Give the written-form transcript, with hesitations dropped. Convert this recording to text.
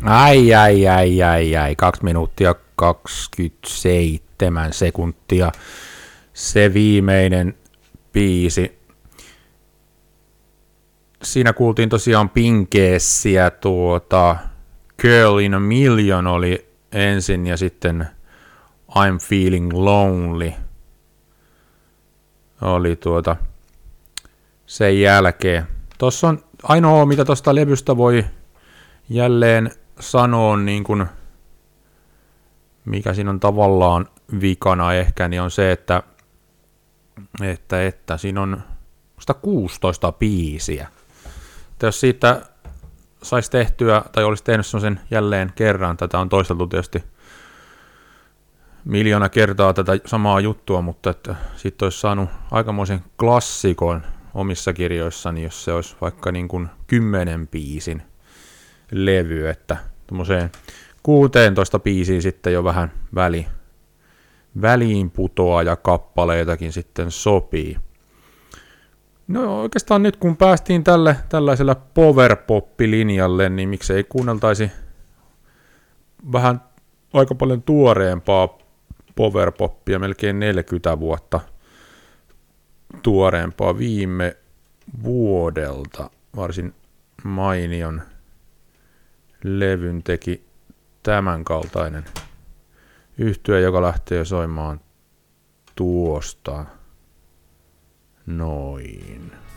Ai. 2 minuuttia 27 sekuntia. Se viimeinen biisi. Siinä kuultiin tosiaan Pinkeessiä, Girl in a Million oli ensin ja sitten I'm Feeling Lonely oli sen jälkeen. Tossa on ainoa, mitä tosta levystä voi jälleen sanoa, niin kun, mikä siinä on tavallaan vikana ehkä, niin on se, että siinä on 16 biisiä. Että jos siitä saisi tehtyä, tai olisi tehnyt sen jälleen kerran, tätä on toisteltu tietysti miljoona kertaa tätä samaa juttua, mutta että siitä olisi saanut aikamoisen klassikon omissa kirjoissani, jos se olisi vaikka niin kuin 10 biisin levy, että tuommoiseen 16 biisiin sitten jo vähän väliin putoaa ja kappaleitakin sitten sopii. No oikeastaan nyt kun päästiin tällaisella powerpop-linjalle, niin miksei kuunneltaisi vähän aika paljon tuoreempaa powerpoppia, melkein 40 vuotta tuoreempaa viime vuodelta. Varsin mainion levyn teki tämän kaltainen yhtye, joka lähtee soimaan tuosta noin.